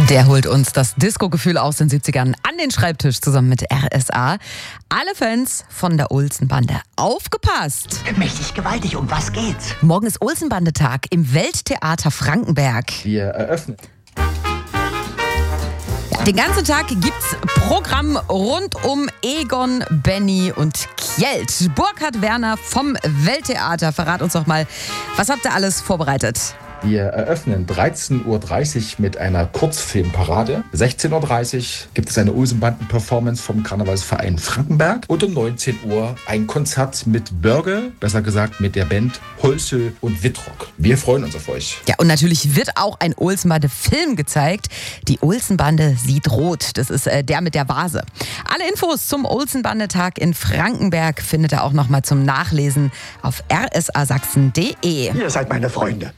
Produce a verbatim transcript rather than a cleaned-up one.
Der holt uns das Disco-Gefühl aus den siebzigern an den Schreibtisch zusammen mit R S A. Alle Fans von der Olsenbande, aufgepasst! Mächtig gewaltig, um was geht's? Morgen ist Olsenbandetag im Welttheater Frankenberg. Wir eröffnen. Den ganzen Tag gibt's Programm rund um Egon, Benny und Kjeld. Burkhard Werner vom Welttheater, verrat uns doch mal, was habt ihr alles vorbereitet? Wir eröffnen dreizehn Uhr dreißig mit einer Kurzfilmparade. sechzehn Uhr dreißig gibt es eine Olsenbanden-Performance vom Karnevalsverein Frankenberg. Und um neunzehn Uhr ein Konzert mit Börge, besser gesagt mit der Band Holsel und Wittrock. Wir freuen uns auf euch. Ja, und natürlich wird auch ein Olsenbande-Film gezeigt. Die Olsenbande sieht rot. Das ist äh, der mit der Vase. Alle Infos zum Olsenbandetag in Frankenberg findet ihr auch nochmal zum Nachlesen auf r s a sachsen punkt d e. Ihr seid meine Freunde.